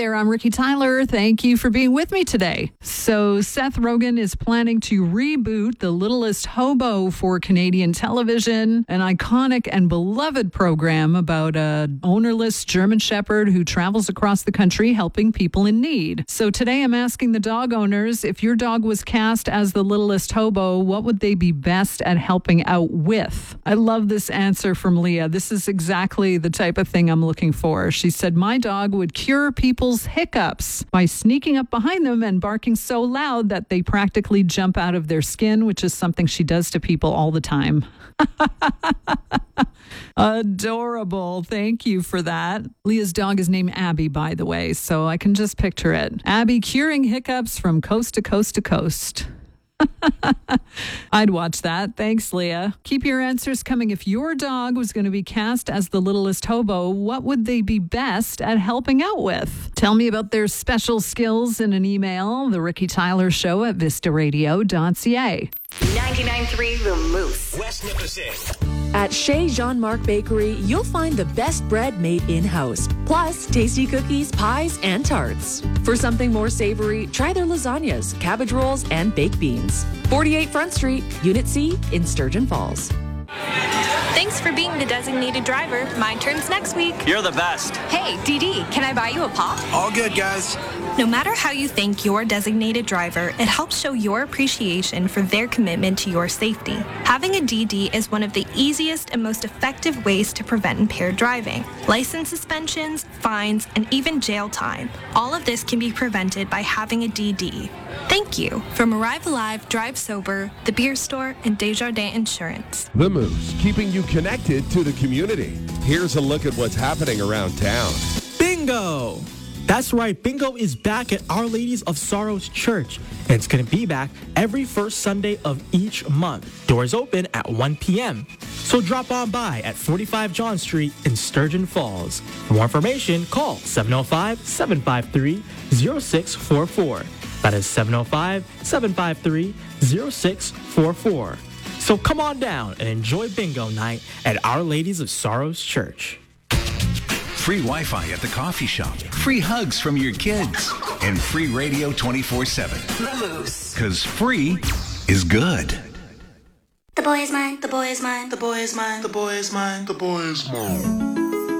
there, I'm Ricky Tyler. Thank you for being with me today. So Seth Rogen is planning to reboot The Littlest Hobo for Canadian television, an iconic and beloved program about a ownerless German Shepherd who travels across the country helping people in need. So today I'm asking the dog owners, if your dog was cast as the littlest hobo, what would they be best at helping out with? I love this answer from Leah. This is exactly the type of thing I'm looking for. She said, my dog would cure people's hiccups by sneaking up behind them and barking so loud that they practically jump out of their skin, which is something she does to people all the time. Adorable. Thank you for that. Leah's dog is named Abby, by the way, so I can just picture it. Abby curing hiccups from coast to coast to coast. I'd watch that. Thanks, Leah. Keep your answers coming. If your dog was going to be cast as the littlest hobo, what would they be best at helping out with? Tell me about their special skills in an email, The Ricky Tyler Show at vistaradio.ca. 99.3 The Moose. West Nipissing. At Chez Jean-Marc Bakery, you'll find the best bread made in-house, plus tasty cookies, pies, and tarts. For something more savory, try their lasagnas, cabbage rolls, and baked beans. 48 Front Street, Unit C in Sturgeon Falls. Thanks for being the designated driver. My turn's next week. You're the best. Hey, DD, can I buy you a pop? All good, guys. No matter how you thank your designated driver, it helps show your appreciation for their commitment to your safety. Having a DD is one of the easiest and most effective ways to prevent impaired driving. License suspensions, fines, and even jail time. All of this can be prevented by having a DD. Thank you. From Arrive Alive, Drive Sober, The Beer Store, and Desjardins Insurance. The Moose, keeping you connected to the community. Here's a look at what's happening around town. Bingo! That's right, Bingo is back at Our Ladies of Sorrows Church, and it's going to be back every first Sunday of each month. Doors open at 1 p.m. So drop on by at 45 John Street in Sturgeon Falls. For more information, call 705-753-0644. That is 705-753-0644. So come on down and enjoy Bingo night at Our Ladies of Sorrows Church. Free Wi-Fi at the coffee shop, free hugs from your kids, and free radio 24/7. The Moose. Because free is good. The boy is mine. The boy is mine. The boy is mine. The boy is mine. The boy is mine.